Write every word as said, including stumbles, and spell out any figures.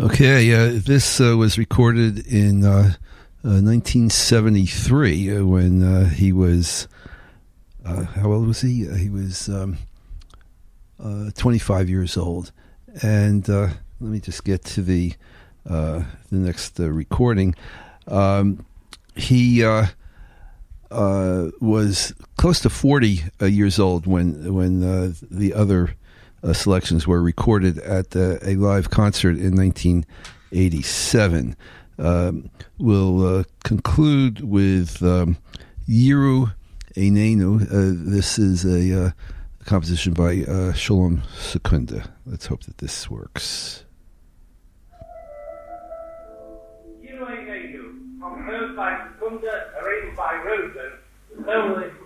Okay, uh, this uh, was recorded in uh, uh, nineteen seventy-three uh, when uh, he was, uh, how old was he? Uh, he was um, uh, twenty-five years old. And uh, let me just get to the uh, the next uh, recording. Um, he uh, uh, was close to forty uh, years old when when uh, the other uh, selections were recorded at uh, a live concert in nineteen eighty-seven. Um, we'll uh, conclude with um, Yiru Einenu. Uh, this is a uh, composition by uh, Shalom Secunda. Let's hope that this works. Yiru Einenu, composed by Secunda, arranged by Rosen, soloist